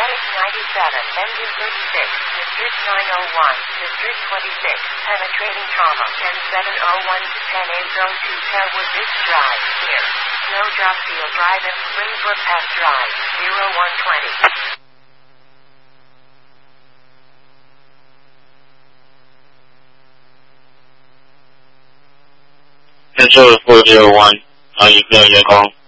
Medic 97, Engine 36, District 901, District 26, penetrating trauma, 10701 to 10A Zone 2 Telwood Beach Drive, near Snowdrop Field Drive and Springbrook Pass Drive, 0120. Control 401, are you clear your call?